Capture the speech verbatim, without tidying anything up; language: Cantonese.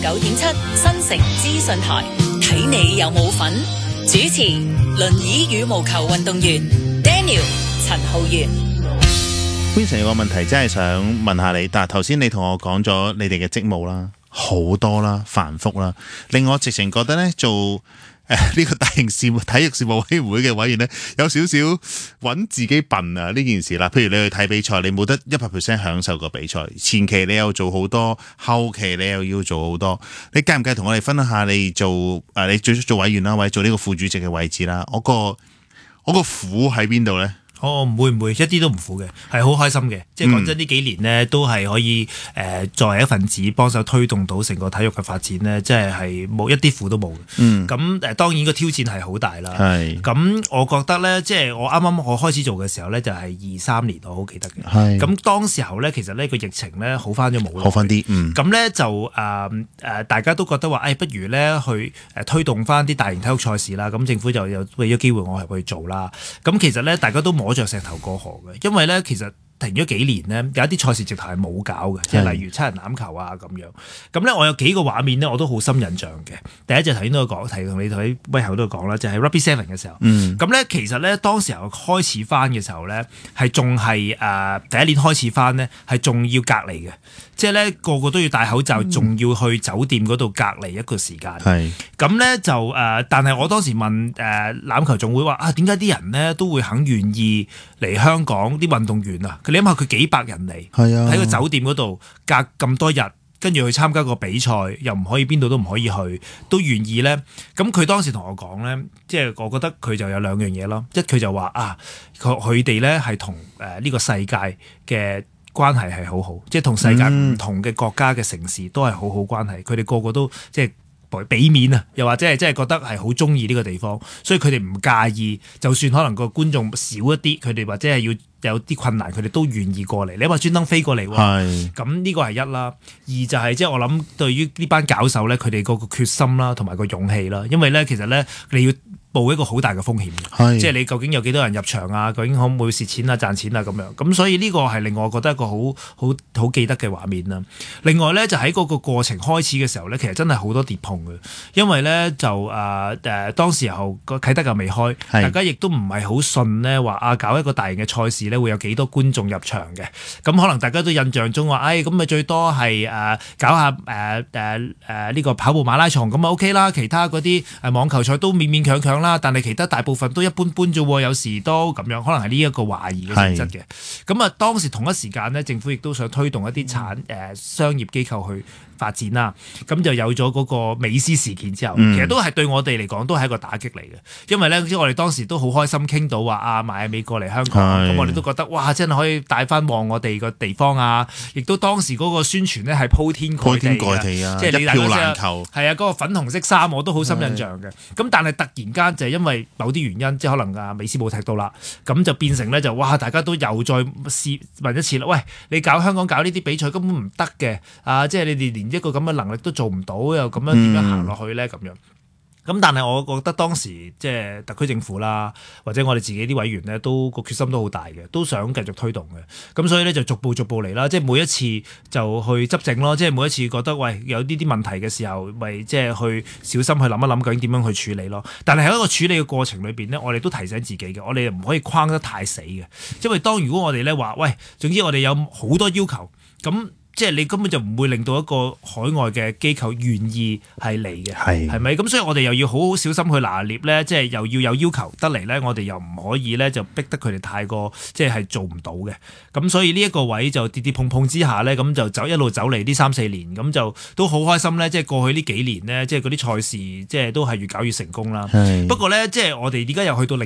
九點七新城資訊台，睇你有冇份。主持輪椅羽毛球運動員 Daniel 陳浩源。 Vincent 有個問題真係想問下你，但係頭先你同我講咗你哋嘅職務啦，好多啦，繁複啦，令我直情覺得咧做。誒呢、呃這個大型事務體育事務委員會嘅委員呢，有少少揾自己笨啊呢件事啦。譬如你去睇比賽，你冇得一百 percent 享受個比賽，前期你又做好多，後期你又要做好多。你介唔介意同我哋分享下你做誒、呃、你最初做委員啦，或者做呢個副主席嘅位置啦？我個我個苦喺邊度呢？ 我唔會唔會一啲都唔苦嘅，係好開心嘅。即係講真，呢幾年呢都係可以誒、呃、作為一份子幫手推動到成個體育嘅發展呢，即係係冇一啲苦都冇嘅。嗯，咁誒、呃、當然個挑戰係好大啦。係是，咁我覺得呢，即係我啱啱我開始做嘅時候呢，就係二三年，我好記得嘅。係是，咁當時候呢，其實呢個疫情呢好翻咗冇耐，好翻啲。嗯，咁呢就誒誒、呃呃、大家都覺得話誒、哎，不如呢去誒推動翻啲大型體育賽事啦。咁政府就有俾咗機會我係去做啦。咁其實呢，大家都摸着石頭過河嘅，因為咧其實停咗幾年咧，有一啲賽事直頭係冇搞嘅，即係是例如七人欖球啊咁樣。咁咧我有幾個畫面咧，我都好深印象嘅。第一就頭先都有講，提同你喺威後都有講啦，就係、是、Rugby Seven 嘅時候。咁咧、嗯、其實咧當時候開始翻嘅時候咧，係仲係誒第一年開始翻咧，係仲要隔離嘅。即係咧個個都要戴口罩，仲、嗯、要去酒店嗰度隔離一個時間。係咁咧就誒、呃，但係我當時問誒欖、呃、球總會話啊，點解啲人咧都會肯願意嚟香港啲運動員啊？你諗下佢幾百人嚟，喺、啊、個酒店嗰度隔咁多日，跟住去參加個比賽，又唔可以邊度都唔可以去，都願意咧。咁佢當時同我講咧，即係我覺得佢就有兩樣嘢咯。一佢就話啊，佢佢哋咧係同誒呢個世界嘅關係係好好，即係同世界唔同嘅國家嘅城市都係好好關係。佢哋個個都即係俾面啊，又或者係即係覺得係好中意呢個地方，所以佢哋唔介意，就算可能個觀眾少一啲，佢哋或者係要有啲困難，佢哋都願意過嚟。你話專登飛過嚟喎，咁呢是個係一啦。二就係即係我諗對於呢班搞手咧，佢哋個個決心啦，同埋個勇氣啦，因為咧其實咧你要冒一個好大嘅風險嘅，是即係你究竟有幾多人入場啊？究竟可唔可以蝕錢啊、賺錢啊咁樣？咁所以呢個係令我覺得一個好好好記得嘅畫面啦。另外咧就喺嗰個過程開始嘅時候咧，其實真係好多跌碰嘅，因為咧就誒誒、呃呃、當時候個啟德又未開，是大家亦都唔係好信咧話啊搞一個大型嘅賽事咧會有幾多觀眾入場嘅。咁可能大家都印象中話，誒咁咪最多係誒、呃、搞下誒誒誒呢個跑步馬拉松咁啊 OK 啦，其他嗰啲誒網球賽都勉勉強強啦，但係其他大部分都一般般啫喎，有時都咁樣，可能係呢一個懷疑嘅性質嘅。咁啊是，當時同一時間咧，政府亦都想推動一啲產誒、呃、商業機構去發展啦。咁就有咗嗰個美斯事件之後，嗯、其實都係對我哋嚟講都係一個打擊嚟嘅，因為咧，即係我哋當時都好開心傾到話啊，邁阿密過嚟香港，咁是我哋都覺得哇，真係可以帶翻旺我哋個地方啊！亦都當時嗰個宣傳咧係鋪天蓋地嘅，啊、即係你大家一票難求。係啊，嗰、嗰個粉紅色衫我都好深印象嘅。咁是但係突然間就係因為某啲原因，即係可能啊美斯冇踢到啦，咁就變成咧就哇，大家都又再試問一次啦。喂，你搞香港搞呢啲比賽根本唔得嘅啊！即係你哋連一個咁嘅能力都做唔到，又咁樣點樣行落去咧？咁樣。咁但係我覺得當時即係特區政府啦，或者我哋自己啲委員咧，都個決心都好大嘅，都想繼續推動嘅。咁所以咧就逐步逐步嚟啦，即係每一次就去執政咯，即係每一次覺得喂有呢啲問題嘅時候，咪即係去小心去諗一諗究竟點樣去處理咯。但係喺一個處理嘅過程裏邊咧，我哋都提醒自己嘅，我哋唔可以框得太死嘅，因為當如果我哋咧話喂，總之我哋有好多要求咁。即係你根本就唔會令到一個海外嘅機構願意係嚟嘅，係係咪？咁所以我哋又要好好小心去拿捏咧，即係又要有要求得嚟咧，我哋又唔可以咧就逼得佢哋太過，即係係做唔到嘅。咁所以呢一個位就跌跌碰碰之下咧，咁就走一路走嚟呢三四年，咁就都好開心咧。即係過去呢幾年咧，即係嗰啲賽事即係都係越搞越成功啦。是不過咧，即係我哋而家又去到另